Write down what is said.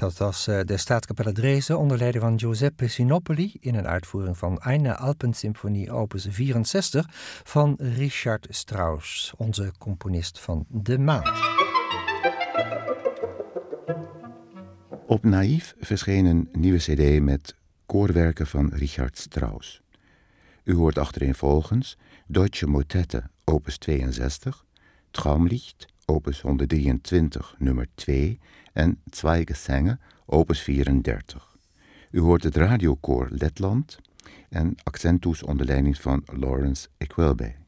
Dat was de Staatskapelle Dresden onder leiding van Giuseppe Sinopoli in een uitvoering van Eine Alpensymphonie opus 64 van Richard Strauss, onze componist van de maand. Op Naïef verscheen een nieuwe cd met koorwerken van Richard Strauss. U hoort achtereenvolgens Deutsche Motette opus 62, Traumlicht opus 123 nummer 2 en Zwei Gesänge opus 34. U hoort het radiokoor Letland en Accentus onder leiding van Lawrence Equelbey.